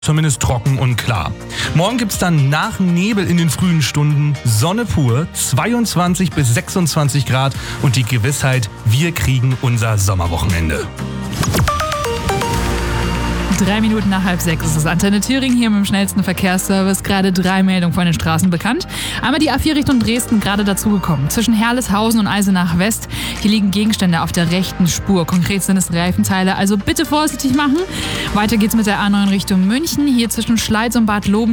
zumindest trocken und klar. Morgen gibt's dann nach Nebel in den frühen Stunden Sonne pur, 22 bis 26 Grad und die Gewissheit, wir kriegen unser Sommerwochenende. 3 Minuten nach 5:30 ist es. Antenne Thüringen hier mit dem schnellsten Verkehrsservice. Gerade 3 Meldungen von den Straßen bekannt. Einmal die A4 Richtung Dresden, gerade dazugekommen. Zwischen Herleshausen und Eisenach West. Hier liegen Gegenstände auf der rechten Spur. Konkret sind es Reifenteile, also bitte vorsichtig machen. Weiter geht's mit der A9 Richtung München. Hier zwischen Schleiz und Bad Loben